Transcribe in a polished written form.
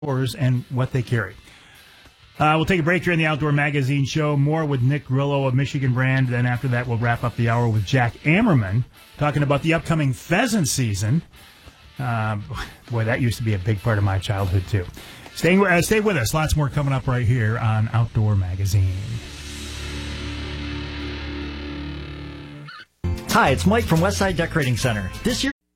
and what they carry. We'll take a break here in the Outdoor Magazine show. More with Nick Grillo of Michigan Brand. Then after that, we'll wrap up the hour with Jack Ammerman talking about the upcoming pheasant season. Boy, that used to be a big part of my childhood, too. Stay with us. Lots more coming up right here on Outdoor Magazine. Hi, it's Mike from Westside Decorating Center. This year,